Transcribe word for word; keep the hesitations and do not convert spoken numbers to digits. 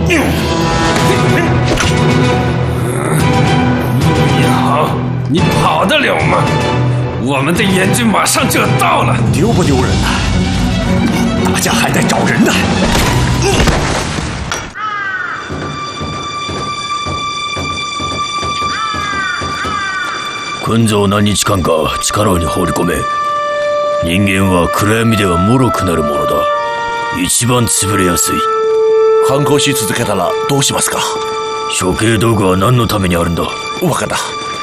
你好，你跑得了吗？我们的援军马上就到了。 丢不丢人呢？大家还在找人呢。 今度何日間か地下牢に放り込め。人間は暗闇では脆くなるものだ。一番潰れやすい。 反抗し続けたらどうしますか？ 処刑道具は何のためにあるんだ？ 分かった。